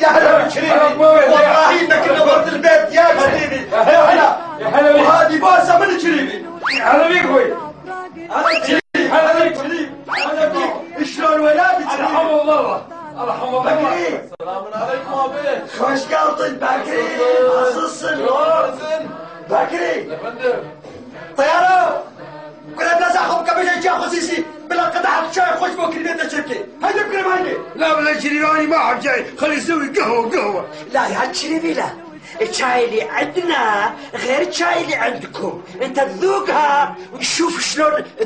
هلا بشريفي، والله انك نورت البيت يا شريفي. يا هلا وهذه بوسه من شريفي. هلا بيك اخوي. هلا شريفي، هلا بيك شريفي، هلا بيك. شلون ولادك؟ الحمد لله الحمد لله. بكري السلام عليكم ابي. خوش قلطن بكري. عصصن بكري. يا فندم طيارة كل الناس اخذ كبش جا خصيصي بلا قطعة شاي خوش بوكري بيت شركي. هيدا بكري هيدا. لا ولا شريفاني ما حد جاي، خلي يسوي قهوة. لا يا شريفي لا، الشاي اللي عندنا غير الشاي اللي عندكم. انت تذوقها وتشوف شلون